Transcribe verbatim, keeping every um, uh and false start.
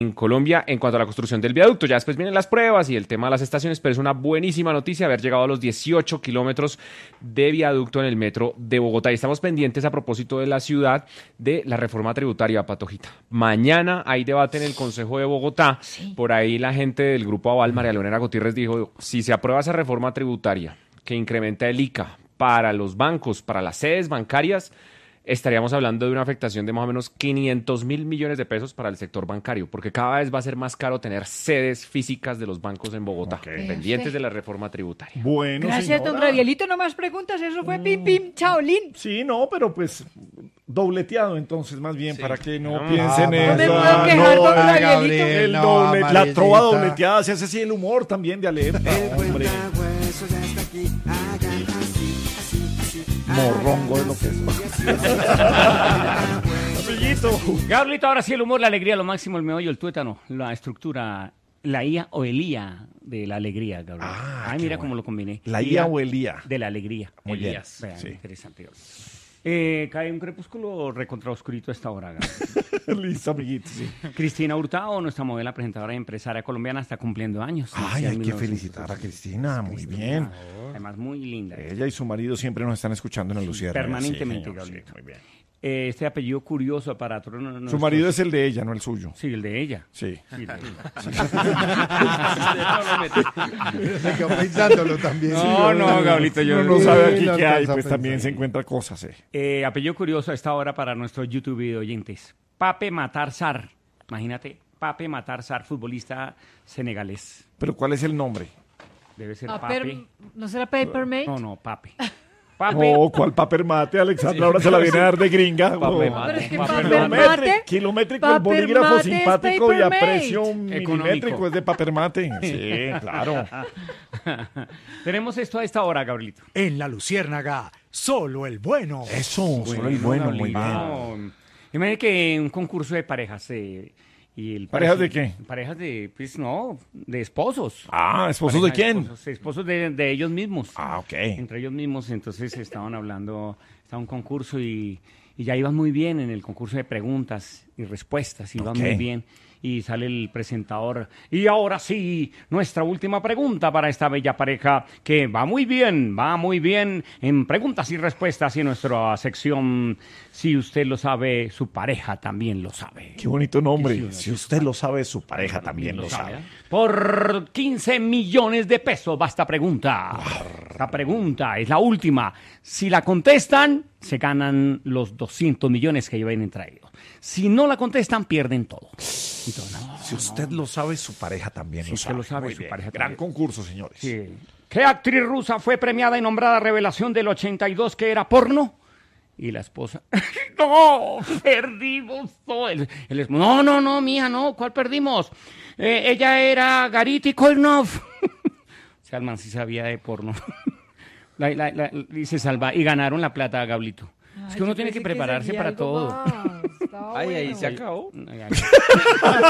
en Colombia en cuanto a la construcción del viaducto. Ya después vienen las pruebas y el tema de las estaciones, pero es una buenísima noticia haber llegado a los dieciocho kilómetros de viaducto en el metro de Bogotá. Y estamos pendientes a propósito de la ciudad de la reforma tributaria, Patojita. Mañana hay debate en el Consejo de Bogotá. Sí. Por ahí la gente del Grupo Aval, María Leonera Gutiérrez, dijo, si se aprueba esa reforma tributaria que incrementa el I C A para los bancos, para las sedes bancarias, estaríamos hablando de una afectación de más o menos quinientos mil millones de pesos para el sector bancario, porque cada vez va a ser más caro tener sedes físicas de los bancos en Bogotá, okay, pendientes de la reforma tributaria. Bueno, gracias, señora. Don Gabrielito, no más preguntas, eso fue pim, pim, chaolín. Sí, no, pero pues dobleteado entonces, más bien, sí, para que no ah, no piensen en me puedo quejar, no, don Gabrielito. El no, doble, la Marielita. trova dobleteada, se hace así el humor también de alerta, hombre. Morrongo es lo que es. Amiguito. Gabrielito, ahora sí el humor, la alegría, lo máximo, el meollo, el tuétano, la estructura, la I A o el I A de la alegría, Gabriel. Ah, Ay, mira bueno. cómo lo combiné. La I A o el I A. De la alegría. Muy bien. Vean, sí. Interesante. Eh, cae un crepúsculo recontra oscurito a esta hora. Listo, amiguito, sí. Cristina Hurtado, nuestra modelo, presentadora y empresaria colombiana, está cumpliendo años. Ay, hay que felicitar a Cristina, muy Cristina, bien. Además, muy linda. Ella y su marido siempre nos están escuchando en el Lucierna. Permanentemente, sí, Gabriel. Sí, muy bien. Eh, este apellido curioso para todos nuestros... Su marido es el de ella, no el suyo. Sí, el de ella. Sí. sí, de ella. Se quedó pensándolo también. No, no, Gabrielito, yo... Uno no sabe aquí no qué hay, alcanza a pues pensar. también se encuentra cosas, eh. Eh, apellido curioso a esta hora para nuestros YouTube video oyentes. Pape Matar Sarr. Imagínate, Pape Matar Sarr, futbolista senegalés. ¿Pero cuál es el nombre? Debe ser Paper, Pape. ¿No será Papermate? No, no, Pape. Pape. No, ¿cuál paper mate, Alexandra? Sí. Ahora se la viene a dar de gringa. Paper Oh. mate. Pero es que Paper paper mate, Kilométrico, el paper bolígrafo mate simpático es y a paper precio mate. milimétrico es de paper mate. Sí, claro. Tenemos esto a esta hora, Gabrielito. En la Luciérnaga, solo el bueno. Eso, solo el bueno, muy bien. No, imagínate que un concurso de parejas... Eh, y el ¿Parejas pareja, de qué? Parejas de, pues no, de esposos. Ah, ¿esposos de quién? Esposos, esposos de, de ellos mismos. Ah, ok. Entre ellos mismos, entonces estaban hablando, estaba un concurso y, y ya iban muy bien en el concurso de preguntas y respuestas, iban Okay. muy bien. Y sale el presentador. Y ahora sí, nuestra última pregunta para esta bella pareja, que va muy bien, va muy bien en preguntas y respuestas y en nuestra sección, si usted lo sabe, su pareja también lo sabe. Qué bonito nombre. Sí, Si usted lo sabe, su pareja también lo sabe. Por quince millones de pesos va esta pregunta. Esta pregunta es la última. Si la contestan, se ganan los doscientos millones que lleven entre ellos. Si no la contestan, pierden todo. Entonces, no, Si usted no. lo sabe, su pareja también Si lo usted sabe. lo sabe, Muy su bien. pareja Gran también. concurso, señores. Sí. ¿Qué actriz rusa fue premiada y nombrada revelación del ochenta y dos que era porno? Y la esposa, no, perdimos todo. El, el esp- no, no, no, mía, no, ¿cuál perdimos? Eh, ella era Garity Koinov. O sea, el man sí sabía de porno. la, la, la, y se salva, y ganaron la plata, Gablito. Ay, Es que uno yo tiene que pensé prepararse seguía para algo todo. más. Estaba Ay, ahí bueno. se acabó. Ay, ay.